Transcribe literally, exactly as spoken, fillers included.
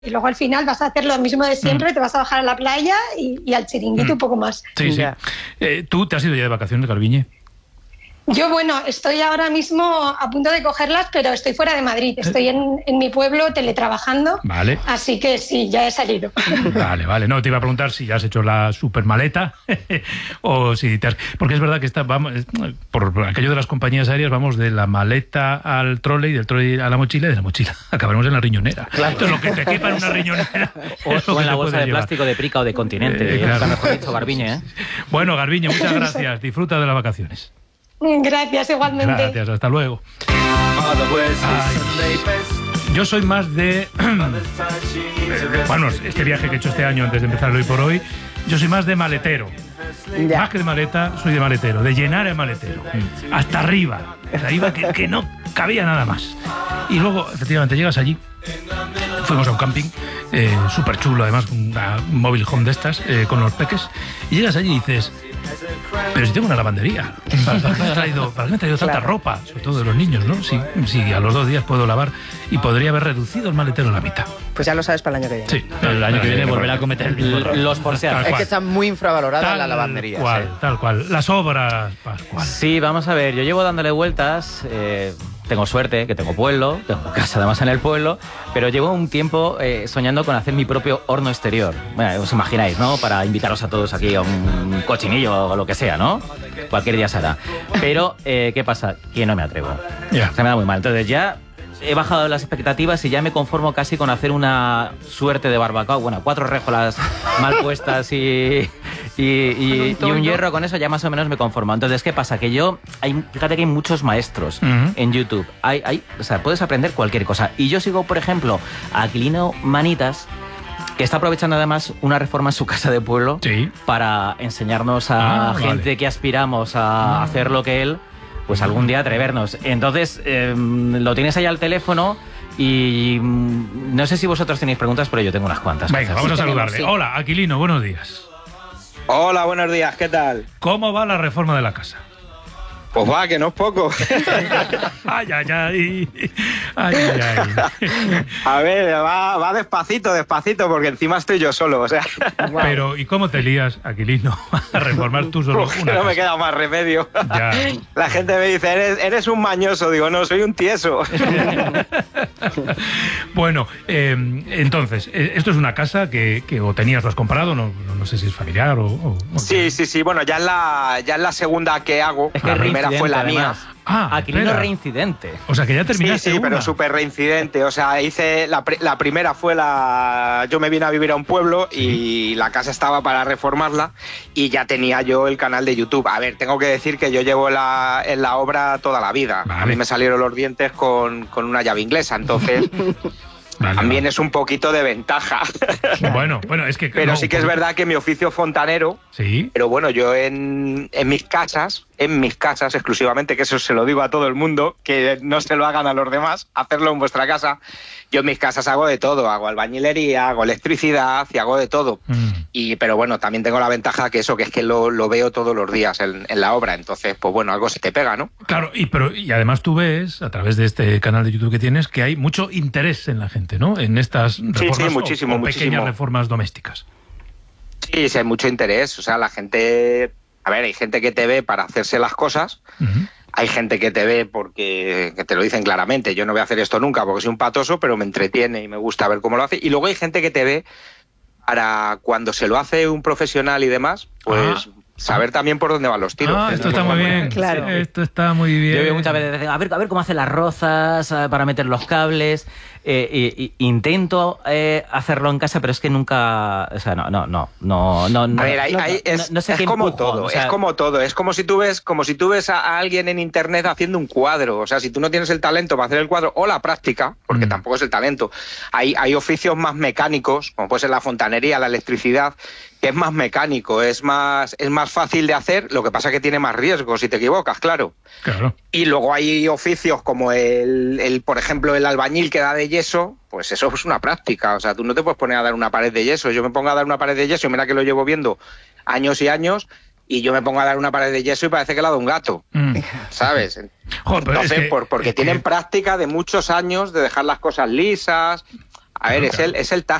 y luego al final vas a hacer lo mismo de siempre, mm. te vas a bajar a la playa y, y al chiringuito mm. un poco más. Sí, sí. Eh, ¿Tú te has ido ya de vacaciones, Garbiñe? Yo, bueno, estoy ahora mismo a punto de cogerlas, pero estoy fuera de Madrid. Estoy en, en mi pueblo teletrabajando. Vale. Así que sí, ya he salido. Vale, vale. No, te iba a preguntar si ya has hecho la supermaleta o si te has... Porque es verdad que está, vamos, por aquello de las compañías aéreas, vamos de la maleta al trolley, del trolley a la mochila y de la mochila acabaremos en la riñonera. Claro. Entonces, lo que te quepa en una riñonera... O, o en la bolsa de llevar. Plástico de Prica o de Continente. Eh, claro. Mejor dicho, Garbiñe, ¿eh? Bueno, Garbiñe, muchas gracias. Disfruta de las vacaciones. Gracias, igualmente. Gracias, hasta luego. Ay. Yo soy más de... bueno, este viaje que he hecho este año antes de empezar hoy por hoy, yo soy más de maletero. Ya. Más que de maleta, soy de maletero, de llenar el maletero. Mm. Hasta arriba. Hasta iba que, que no cabía nada más. Y luego, efectivamente, llegas allí. Fuimos a un camping eh, súper chulo, además, una mobile home de estas, eh, con los peques. Y llegas allí y dices... Pero si tengo una lavandería, ¿para, para qué me he traído, para qué me he traído tanta claro. ropa? Sobre todo de los niños, ¿no? Si, si a los dos días puedo lavar y podría haber reducido el maletero a la mitad. Pues ya lo sabes para el año que viene. Sí, pero el año que viene volverá a cometer el mismo error. Los porceados. Es que está muy infravalorada tal la lavandería. Tal cual, ¿sí? tal cual. Las obras, Pascual. Sí, vamos a ver, yo llevo dándole vueltas... Eh... Tengo suerte, que tengo pueblo, tengo casa además en el pueblo, pero llevo un tiempo eh, soñando con hacer mi propio horno exterior. Bueno, os imagináis, ¿no? Para invitaros a todos aquí a un cochinillo o lo que sea, ¿no? Cualquier día se hará. Pero, eh, ¿qué pasa? Que no me atrevo. Yeah. Se me da muy mal. Entonces ya he bajado las expectativas y ya me conformo casi con hacer una suerte de barbacoa. Bueno, cuatro réjolas mal puestas y... Y, y, y un hierro, con eso ya más o menos me conformo. Entonces, ¿qué pasa? Que yo, hay, fíjate que hay muchos maestros uh-huh. en YouTube. Hay, hay, o sea, puedes aprender cualquier cosa. Y yo sigo, por ejemplo, a Aquilino Manitas, que está aprovechando además una reforma en su casa de pueblo sí. para enseñarnos a ah, gente vale. que aspiramos a uh-huh. hacer lo que él, pues algún día atrevernos. Entonces, eh, lo tienes ahí al teléfono. Y no sé si vosotros tenéis preguntas, pero yo tengo unas cuantas. Venga, vamos a saludarle. Sí. Hola, Aquilino, buenos días. Hola, buenos días, ¿qué tal? ¿Cómo va la reforma de la casa? Pues va, que no es poco. ay, ay, ay. ay, ay, ay. A ver, va, va despacito, despacito, porque encima estoy yo solo, o sea. Pero, ¿y cómo te lías, Aquilino, a reformar tú solo Uf, una No casa? me queda más remedio. Ya. La gente me dice, eres, eres un mañoso. Digo, no, soy un tieso. Bueno, eh, entonces, esto es una casa que, que o tenías, lo has comprado, no, no, no sé si es familiar o... o, o sí, sí, sí, bueno, ya es la, ya es la segunda que hago. Es que la primera fue la además. mía. Ah, Aquilino reincidente. O sea, que ya terminaste Sí, sí, una. pero súper reincidente. O sea, hice la, la primera fue la... Yo me vine a vivir a un pueblo sí. y la casa estaba para reformarla y ya tenía yo el canal de YouTube. A ver, tengo que decir que yo llevo la, en la obra toda la vida. Vale. A mí me salieron los dientes con, con una llave inglesa, entonces... Vale, también vale. es un poquito de ventaja. Bueno, bueno, es que... Pero no, sí que es verdad que mi oficio fontanero... Sí. Pero bueno, yo en, en mis casas, en mis casas exclusivamente, que eso se lo digo a todo el mundo, que no se lo hagan a los demás, hacerlo en vuestra casa. Yo en mis casas hago de todo, hago albañilería, hago electricidad y hago de todo. Mm. Y, pero bueno, también tengo la ventaja que eso, que es que lo, lo veo todos los días en, en la obra. Entonces, pues bueno, algo se te pega, ¿no? Claro, y, pero, y además tú ves, a través de este canal de YouTube que tienes, que hay mucho interés en la gente, ¿no? En estas reformas sí, sí, muchísimo, o, o pequeñas muchísimo. reformas domésticas. Sí, sí, hay mucho interés. O sea, la gente... A ver, hay gente que te ve para hacerse las cosas... Uh-huh. Hay gente que te ve porque que te lo dicen claramente, yo no voy a hacer esto nunca porque soy un patoso, pero me entretiene y me gusta ver cómo lo hace. Y luego hay gente que te ve para cuando se lo hace un profesional y demás, pues ah. saber también por dónde van los tiros. Ah, esto está muy bien. Claro. Esto está muy bien. Yo veo muchas veces, a ver, a ver cómo hacen las rozas para meter los cables. Eh, y, y, intento eh, hacerlo en casa, pero es que nunca, o sea, no, no, no, no, no. A ver, hay, no, hay, es, no, no sé es qué como empujo, todo, o sea, es como todo, es como si tú ves, como si tú ves a, a alguien en internet haciendo un cuadro, o sea, si tú no tienes el talento para hacer el cuadro o la práctica, porque mm. tampoco es el talento, hay, hay oficios más mecánicos, como puede ser la fontanería, la electricidad, que es más mecánico, es más, es más fácil de hacer, lo que pasa es que tiene más riesgo si te equivocas, claro. Claro. Y luego hay oficios como el, el, por ejemplo, el albañil que da de yeso, pues eso es una práctica, o sea, tú no te puedes poner a dar una pared de yeso, yo me pongo a dar una pared de yeso, mira que lo llevo viendo años y años, y yo me pongo a dar una pared de yeso y parece que la da un gato, mm. ¿sabes? Joder, Entonces, es que, por, porque es tienen que... práctica de muchos años de dejar las cosas lisas. A ver, es el, es el